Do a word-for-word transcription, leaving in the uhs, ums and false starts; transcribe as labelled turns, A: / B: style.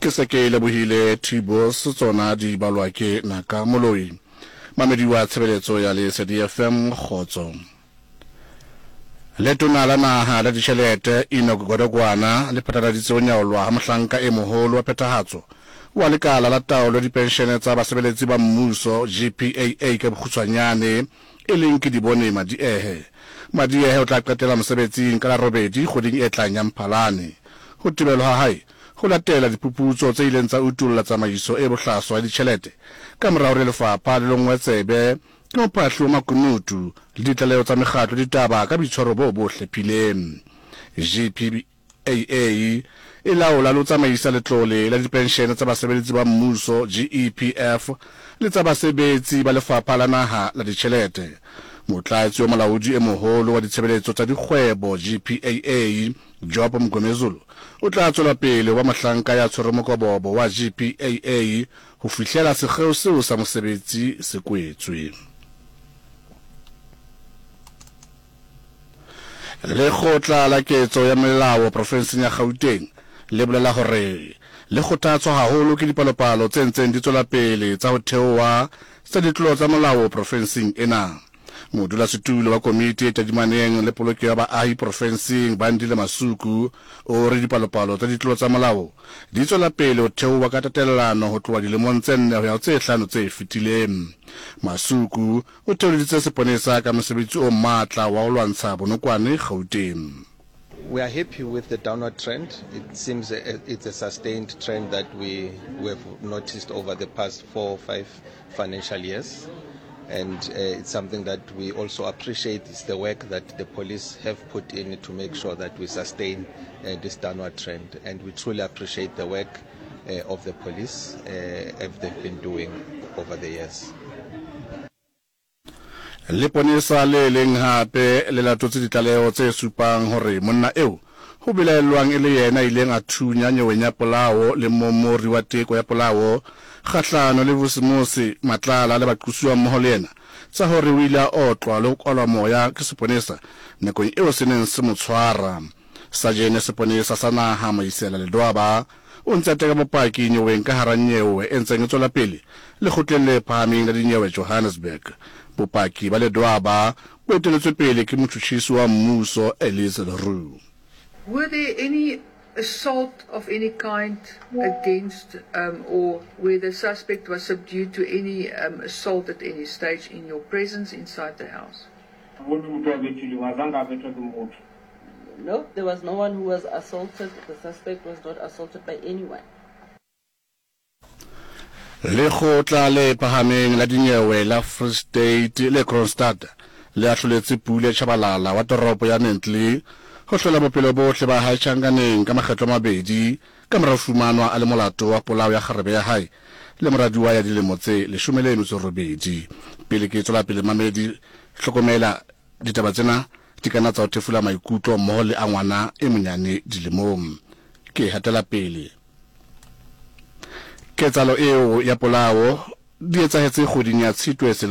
A: ke se ke lebohile Thibo Setsona di balwa ke Naka Moloi mamedi wa tshebeletso ya le C D F M Khotso letona la naha la ditjhelete Enoch Godongwana le phatlaladitse ho nyaolwa ha mohlanka e moholo wa phethahatso wa lekala la taolo di penshene tsa basebeletsi ba mmuso G P A A ka bokgutshwanyane e leng ke di bone madiehe madiehe o tla qetela mosebetsing ka la robedi kgoding e tlang ya Mphalane ho tebelwa ha hae ho latela diphuputso tse ileng tsa utulla tsamaiso e bohlaswa ya ditjhelete ka morao re lefapha le lengwe tsebe ke mophahli wa makunutu le ditlaleho tsa mekgatlo ditaba ka boitshwaro bo bohle phileng G P A A e laola le tsamaisa letlole la dipenshene tsa basebeletsi ba mmuso G E P F le tsa basebetsi ba lefapha la naha la ditjhelete motlatsi wa molaodi e moholo wa ditshebeletso tsa dikgwebo G P A A Job Mgomezulu o tla tswela pele wa mahlanka ya tshweremokobobo wa G P A A ho fihlela sekgeo seo sa mosebetsi se kwetswe. Le khotla la ketso ya melao profenseng ya Gauteng le bolela hore le kgothatswa haholo ke dipalopalo tse ntseng di tswela pele tsa ho theowa tsa ditlolo tsa molao profenseng ena. Modula setulo wa komiti e tadimaneng le polokeho ya baahi profenseng Bandile Masuku o re dipalopalo tsa ditlolo tsa molao di tswela pele ho theowa ka tatellano ho tloha dilemong tse nne ho ya tse hlano tse fetileng. Masuku o theoleditse seponesa ka mosebetsi o matla wa ho lwantsha bonokwane Gauteng.
B: We are happy with the downward trend. It seems it's a sustained trend that we, we have noticed over the past four or five financial years. And uh, it's something that we also appreciate is the work that the police have put in to make sure that we sustain uh, this downward trend. And we truly appreciate the work uh, of the police uh, as they've been doing over the years.
A: Le ponesa le leng hape le la totse ditlaleho tse supang hore monna eo ho belaelwang e le yena ileng a thunya nyeweng ya polao le momori wa teko ya polao kgahlano le bosemosi matlala le baqhusuwa mmoho le yena tsa hore o ile a otlwa le ho kwalwa moya ke seponesa nakong eo se neng se mo tshwara. Sajene seponesa sa naha Maisela Ledwaba o ntse a teka bopaki nyeweng ka hara nyewe e ntseng e tswela pele le kgotleng le phahameng la dinyewe Johannesburg. Bopaki ba Ledwaba bo eteletswe pele ke motjhutjhisi wa mmuso Elise Leroux.
C: Were there any assault of any kind against um, or where the suspect was subdued to any um, assault at any stage in your presence inside the house?
D: No, there was no one who was assaulted. The suspect was not assaulted by anyone.
A: Le khotla le pahameng la dinyewe la Free State le Kroonstad le ahloletse Pule Chabalala wa toropo ya Nentley ho hlola bophelo bohle ba hae tjhankaneng ka makgetlo mabedi ka mora fumanwa a le molato wa polao ya kgarebe ya hae le moradiwa ya dilemo tse leshome le metso e robedi. Pele ke tswela pele mamedi hlokomela ditaba tsena di kana tsa ho thefula maikutlo mmoho le a ngwana e monyane dilemong. Ke hatela pele ketsalo eo ya polao di etsahetse kgoding ya Tshitwe